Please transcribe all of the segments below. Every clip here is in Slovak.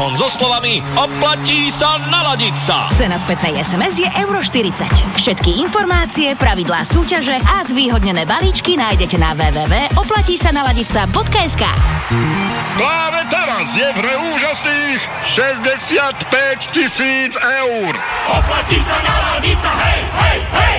telefón so slovami oplatí sa naladiť sa. Cena spätnej SMS je euro 40. Všetky informácie, pravidlá súťaže a zvýhodnené balíčky nájdete na www.oplatísanaladica.sk. Práve teraz je v hre úžasných 65 000 eur. Oplatí sa naladiť sa, hej, hej, hej!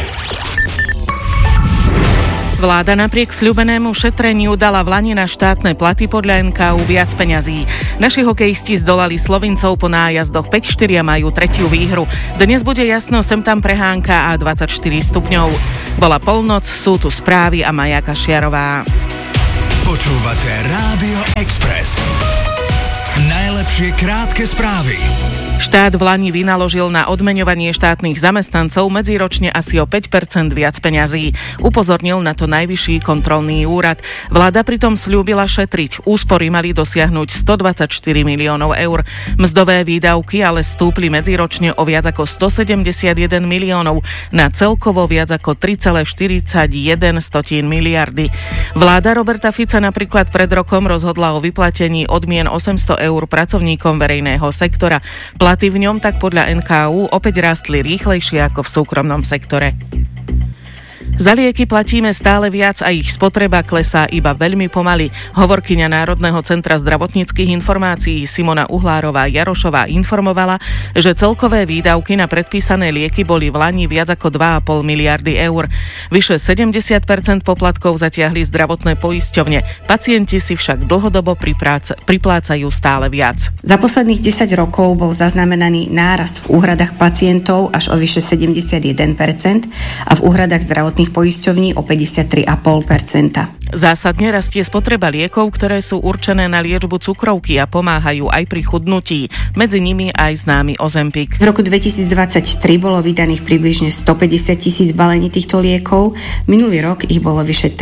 Vláda napriek sľubenému šetreniu dala vlani na štátne platy podľa NKÚ viac peňazí. Naši hokejisti zdolali Slovincov po nájazdoch 5-4 a majú tretiu výhru. Dnes bude jasno sem tam prehánka a 24 stupňov. Bola polnoc, sú tu správy a Maja Kašiarová. Počúvate Rádio Express. Najlepšie krátke správy. Štát v lani vynaložil na odmeňovanie štátnych zamestnancov medziročne asi o 5% viac peňazí. Upozornil na to Najvyšší kontrolný úrad. Vláda pritom sľúbila šetriť. Úspory mali dosiahnuť 124 miliónov eur. Mzdové výdavky ale stúpli medziročne o viac ako 171 miliónov na celkovo viac ako 3,41 miliardy. Vláda Roberta Fica napríklad pred rokom rozhodla o vyplatení odmien 800 eur pracovníkom verejného sektora. Platy v ňom tak podľa NKÚ opäť rástli rýchlejšie ako v súkromnom sektore. Za lieky platíme stále viac a ich spotreba klesá iba veľmi pomaly. Hovorkyňa Národného centra zdravotníckych informácií Simona Uhlárová-Jarošová informovala, že celkové výdavky na predpísané lieky boli v lani viac ako 2,5 miliardy eur. Vyše 70% poplatkov zatiahli zdravotné poisťovne. Pacienti si však dlhodobo priplácajú stále viac. Za posledných 10 rokov bol zaznamenaný nárast v úhradách pacientov až o vyše 71% a v úhradách zdravotných poisťovní o 53,5%. Zásadne rastie spotreba liekov, ktoré sú určené na liečbu cukrovky a pomáhajú aj pri chudnutí. Medzi nimi aj známy Ozempic. V roku 2023 bolo vydaných približne 150 000 balení týchto liekov, minulý rok ich bolo vyše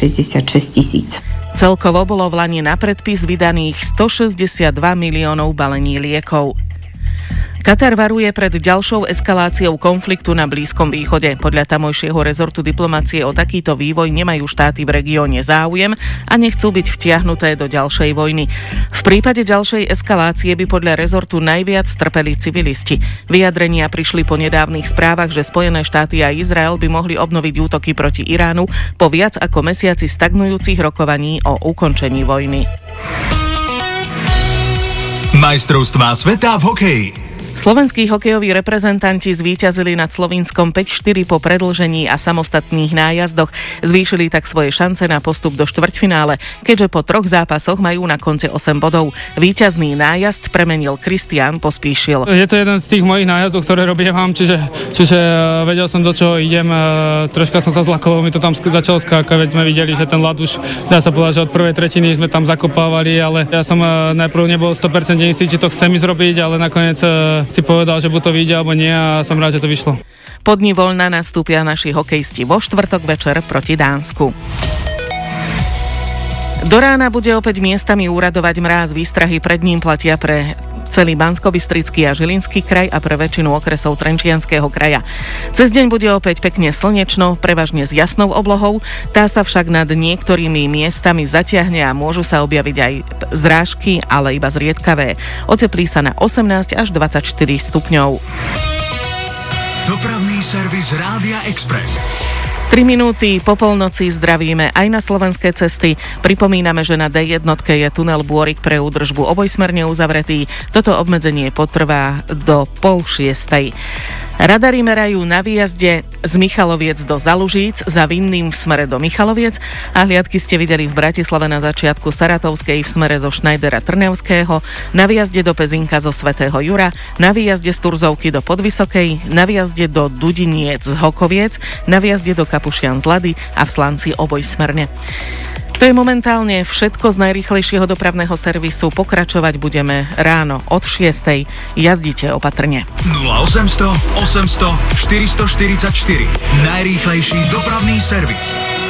366 000. Celkovo bolo v lani na predpis vydaných 162 miliónov balení liekov. Katar varuje pred ďalšou eskaláciou konfliktu na Blízkom východe. Podľa tamojšieho rezortu diplomacie o takýto vývoj nemajú štáty v regióne záujem a nechcú byť vtiahnuté do ďalšej vojny. V prípade ďalšej eskalácie by podľa rezortu najviac trpeli civilisti. Vyjadrenia prišli po nedávnych správach, že Spojené štáty a Izrael by mohli obnoviť útoky proti Iránu po viac ako mesiaci stagnujúcich rokovaní o ukončení vojny. Majstrovstvá sveta v hokeji. Slovenskí hokejoví reprezentanti zvíťazili nad Slovinskom 5-4 po predĺžení a samostatných nájazdoch. Zvýšili tak svoje šance na postup do štvrťfinále, keďže po 3 zápasoch majú na konte 8 bodov. Víťazný nájazd premenil Kristián Pospíšil. Je to jeden z tých mojich nájazdov, ktoré robievam, čiže vedel som, do čoho idem. Troška som sa zlakol, mi to tam začalo skákať, veď sme videli, že ten ľad už, dá sa povedať, že od prvej tretiny sme tam zakopávali, ale ja som najprv nebol 100% istý, či to chcem zrobiť, ale nakoniec si povedal, že buď to vyjde alebo nie a som rád, že to vyšlo. Po dni voľna nastúpia naši hokejisti vo štvrtok večer proti Dánsku. Do rána bude opäť miestami úradovať mráz. Výstrahy pred ním platia pre celý Banskobystrický a Žilinský kraj a pre väčšinu okresov Trenčianskeho kraja. Cez deň bude opäť pekne slnečno, prevažne s jasnou oblohou. Tá sa však nad niektorými miestami zatiahne a môžu sa objaviť aj zrážky, ale iba zriedkavé. Oteplí sa na 18 až 24 stupňov. Dopravný servis Rádia Express. 3 minúty po polnoci zdravíme aj na slovenské cesty. Pripomíname, že na D1 je tunel Bôrik pre údržbu obojsmerne uzavretý. Toto obmedzenie potrvá do 5:30. Radary merajú na výjazde z Michaloviec do Zalužíc, za Vinným v smere do Michaloviec a hliadky ste videli v Bratislave na začiatku Saratovskej v smere zo Šnajdera Trnavského, na výjazde do Pezinka zo Svätého Jura, na výjazde z Turzovky do Podvysokej, na výjazde do Dudiniec z Hokoviec, na výjazde do Kapušian z Lady a v Slanci obojsmerne. To je momentálne všetko z najrýchlejšieho dopravného servisu. Pokračovať budeme ráno od 6:00. Jazdite opatrne. 0800 800 444. Najrýchlejší dopravný servis.